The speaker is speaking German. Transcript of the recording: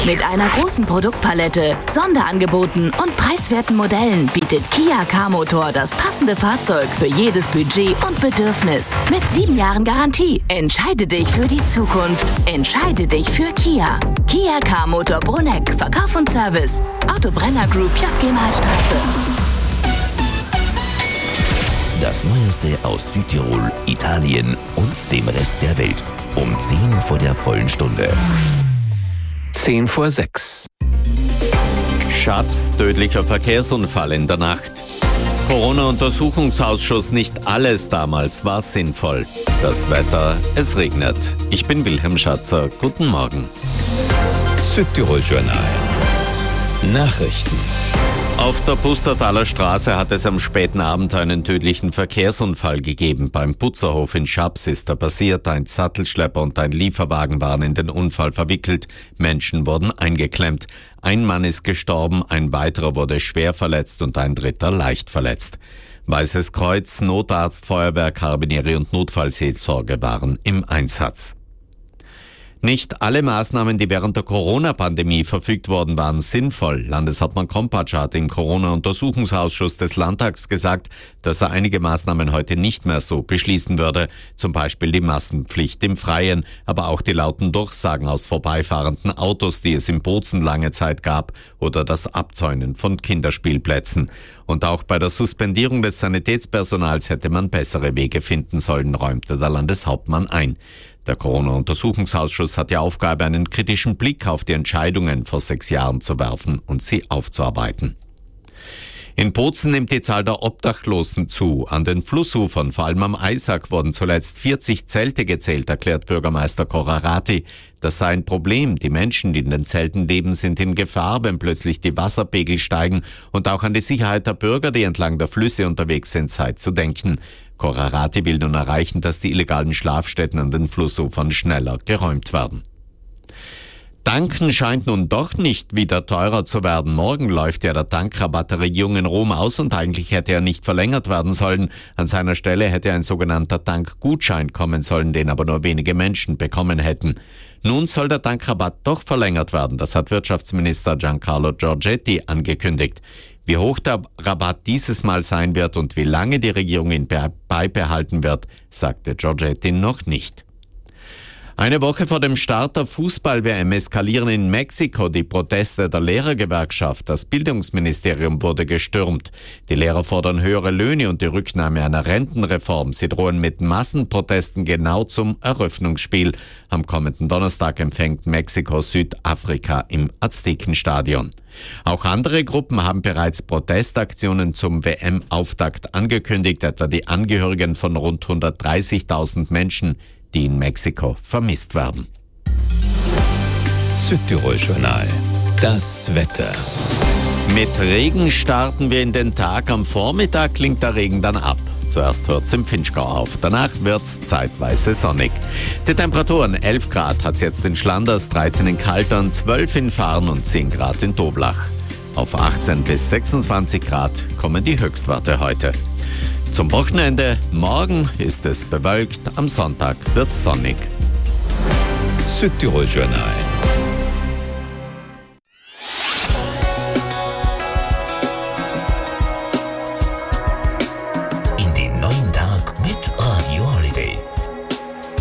Mit einer großen Produktpalette, Sonderangeboten und preiswerten Modellen bietet Kia K-Motor das passende Fahrzeug für jedes Budget und Bedürfnis. Mit 7 Jahren Garantie. Entscheide dich für die Zukunft. Entscheide dich für Kia. Kia K-Motor Bruneck. Verkauf und Service. Autobrenner Group JG Malstraße. Das Neueste aus Südtirol, Italien und dem Rest der Welt. Um 10 vor der vollen Stunde. 10 vor 6. Schaps, tödlicher Verkehrsunfall in der Nacht. Corona-Untersuchungsausschuss, nicht alles damals war sinnvoll. Das Wetter, es regnet. Ich bin Wilhelm Schatzer, guten Morgen. Südtirol-Journal. Nachrichten. Auf der Pustertaler Straße hat es am späten Abend einen tödlichen Verkehrsunfall gegeben. Beim Putzerhof in Schaps ist er passiert. Ein Sattelschlepper und ein Lieferwagen waren in den Unfall verwickelt. Menschen wurden eingeklemmt. Ein Mann ist gestorben, ein weiterer wurde schwer verletzt und ein dritter leicht verletzt. Weißes Kreuz, Notarzt, Feuerwehr, Karabinieri und Notfallseelsorge waren im Einsatz. Nicht alle Maßnahmen, die während der Corona-Pandemie verfügt worden waren, sinnvoll. Landeshauptmann Krompatsch hat im Corona-Untersuchungsausschuss des Landtags gesagt, dass er einige Maßnahmen heute nicht mehr so beschließen würde. Zum Beispiel die Maskenpflicht im Freien, aber auch die lauten Durchsagen aus vorbeifahrenden Autos, die es in Bozen lange Zeit gab, oder das Abzäunen von Kinderspielplätzen. Und auch bei der Suspendierung des Sanitätspersonals hätte man bessere Wege finden sollen, räumte der Landeshauptmann ein. Der Corona-Untersuchungsausschuss hat die Aufgabe, einen kritischen Blick auf die Entscheidungen vor 6 Jahren zu werfen und sie aufzuarbeiten. In Bozen nimmt die Zahl der Obdachlosen zu. An den Flussufern, vor allem am Eisack, wurden zuletzt 40 Zelte gezählt, erklärt Bürgermeister Korarati. Das sei ein Problem. Die Menschen, die in den Zelten leben, sind in Gefahr, wenn plötzlich die Wasserpegel steigen. Und auch an die Sicherheit der Bürger, die entlang der Flüsse unterwegs sind, sei zu denken. Korarati will nun erreichen, dass die illegalen Schlafstätten an den Flussufern schneller geräumt werden. Tanken scheint nun doch nicht wieder teurer zu werden. Morgen läuft ja der Tankrabatt der Regierung in Rom aus und eigentlich hätte er nicht verlängert werden sollen. An seiner Stelle hätte ein sogenannter Tankgutschein kommen sollen, den aber nur wenige Menschen bekommen hätten. Nun soll der Tankrabatt doch verlängert werden. Das hat Wirtschaftsminister Giancarlo Giorgetti angekündigt. Wie hoch der Rabatt dieses Mal sein wird und wie lange die Regierung ihn beibehalten wird, sagte Giorgetti noch nicht. Eine Woche vor dem Start der Fußball-WM eskalieren in Mexiko die Proteste der Lehrergewerkschaft. Das Bildungsministerium wurde gestürmt. Die Lehrer fordern höhere Löhne und die Rücknahme einer Rentenreform. Sie drohen mit Massenprotesten genau zum Eröffnungsspiel. Am kommenden Donnerstag empfängt Mexiko Südafrika im Aztekenstadion. Auch andere Gruppen haben bereits Protestaktionen zum WM-Auftakt angekündigt, etwa die Angehörigen von rund 130.000 Menschen, die in Mexiko vermisst werden. Südtirol-Journal. Das Wetter. Mit Regen starten wir in den Tag. Am Vormittag klingt der Regen dann ab. Zuerst hört es im Finchgau auf. Danach wird es zeitweise sonnig. Die Temperaturen 11 Grad hat es jetzt in Schlanders, 13 in Kaltern, 12 in Fahren und 10 Grad in Toblach. Auf 18 bis 26 Grad kommen die Höchstwerte heute. Zum Wochenende, morgen ist es bewölkt, am Sonntag wird's sonnig. Südtirol-Journal.